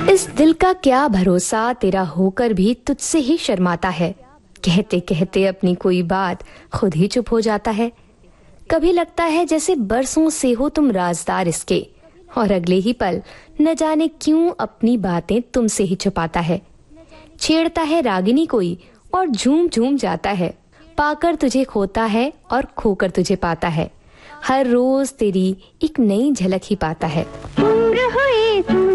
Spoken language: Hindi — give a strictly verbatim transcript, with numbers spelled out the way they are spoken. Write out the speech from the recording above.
इस दिल का क्या भरोसा, तेरा होकर भी तुझसे ही शर्माता है। कहते कहते अपनी कोई बात खुद ही चुप हो जाता है। कभी लगता है जैसे बरसों से हो तुम राजदार इसके, और अगले ही पल न जाने क्यों अपनी बातें तुमसे ही छुपाता है। छेड़ता है रागिनी कोई और झूम झूम जाता है। पाकर तुझे खोता है और खोकर तुझे पाता है। हर रोज तेरी एक नई झलक ही पाता है। दूर हुए